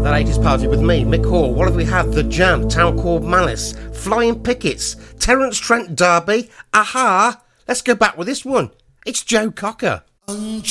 That 80s party with me, Mick Hall. What have we had? The Jam, Town Called Malice, Flying Pickets, Terence Trent D'Arby, Aha. Let's go back with this one. It's Joe Cocker. Unchained